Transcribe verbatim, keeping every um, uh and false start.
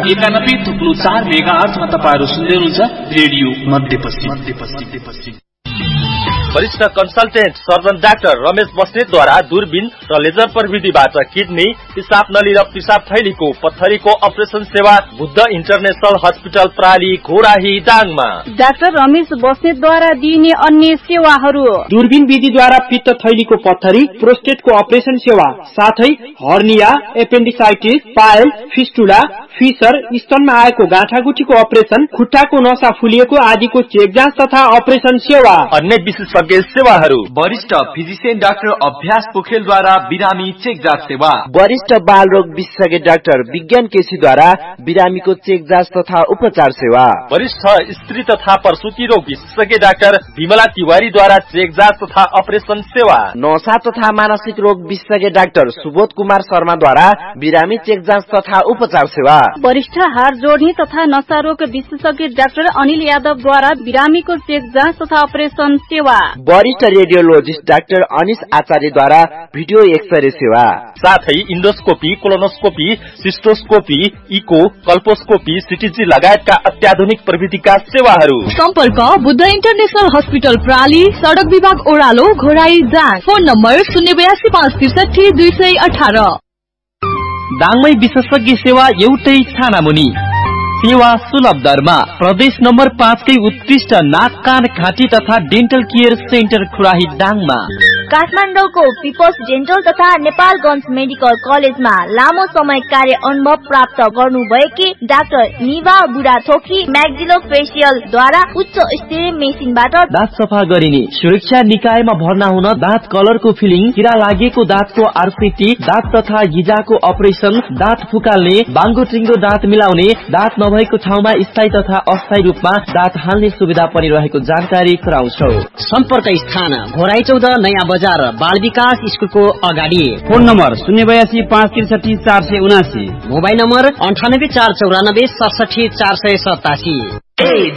एकानब्बे थुप्लो चार मेगा आर्थमा तपाईहरु सुन्दै हुनुहुन्छ रेडियो मध्यपश्चिम मध्यपश्चिम। वरिष्ठ कन्सल्टेन्ट सर्जन डाक्टर रमेश बस्नेतद्वारा दूरबीन र लेजर प्रविधिबाट किडनी, पिसाब नली र पिसाब थैलीको पत्थरीको अपरेसन सेवा Buddha international hospital प्राली घोडाही डाङमा। Doctor Ramesh बस्नेतद्वारा दिइने अन्य सेवाहरू: दूरबीन विधिद्वारा पित्त थैलीको पत्थरी, प्रोस्टेटको अपरेसन सेवा, साथै hernia, appendicitis, pile, fistula, fissure, स्तनमा आएको गाँठागुठीको अपरेसन, खुट्टाको नसा फुलिएको आदिको चेक जाँच तथा अपरेसन सेवा। अन्य विशेषज्ञ सेवाहरू: वरिष्ठ फिजिशियन डाक्टर अभ्यास पोखेलद्वारा बिरामी चेक जाँच सेवा, वरिष्ठ बाल रोग विशेषज्ञ डाक्टर विज्ञान केसीद्वारा बिरामीको चेक जाँच तथा उपचार सेवा, वरिष्ठ स्त्री तथा प्रसुति रोग विशेषज्ञ डाक्टर विमला तिवारीद्वारा चेक जाँच तथा अपरेसन सेवा, नशा तथा मानसिक रोग विशेषज्ञ डाक्टर सुबोध कुमार शर्माद्वारा बिरामी चेक जाँच तथा उपचार सेवा, वरिष्ठ हार जोड्ने तथा नशा रोग विशेषज्ञ डाक्टर अनिल यादवद्वारा बिरामीको चेक जाँच तथा अपरेसन सेवा, वरिष्ठ रेडियोलोजिस्ट डाक्टर अनिश आचार्यद्वारा भिडियो एक्सरे सेवा, साथै इन्डोस्कोपी, कोलोनोस्कोपी, सिस्टोस्कोपी, इको, कल्पोस्कोपी, सिटीजी लगायतका अत्याधुनिक प्रविधिका सेवाहरू। सम्पर्क बुद्ध इन्टरनेशनल हस्पिटल प्राली, सडक विभाग ओह्रालो, घोडाई डाङ। फोन नम्बर शून्य बयासी पाँच त्रिसठी दुई सय अठार। दाङमै विशेषज्ञ सेवा एउटै छानामुनि, सेवा सुलभ दरमा। प्रदेश नम्बर पाँचकै उत्कृष्ट नाक कान घाँटी तथा डेन्टल केयर सेन्टर खुराही डाङमा। काठमाडौँको पिपल्स डेन्टल तथा नेपालगञ्ज मेडिकल कलेजमा लामो समय कार्य अनुभव प्राप्त गर्नुभएकी डाक्टर निभा बुढाथोकी म्याक्सिलोफेसियल द्वारा उच्च स्तरीय मेसिनबाट दाँत सफा गरिने, सुरक्षा निकायमा भर्ना हुन दाँत कलरको फिलिङ, किरा लागेको दाँतको आरसीटी, दाँत तथा गिजाको अपरेसन, दाँत फुकाल्ने, बाङ्गो टिङ्गो दाँत मिलाउने, दाँत नभएको ठाउँमा स्थायी तथा अस्थायी रूपमा दाँत हाल्ने सुविधा पनि रहेको जानकारी गराउँछौ। सम्पर्क स्थान घोराई चौध नयाँ बजार बाल विकास स्कुलको अगाडि। फोन नम्बर शून्य बयासी पाँच त्रिसठी चार सय उनासी। मोबाइल नम्बर अन्ठानब्बे चार चौरानब्बे सडसठी चार सय सतासी।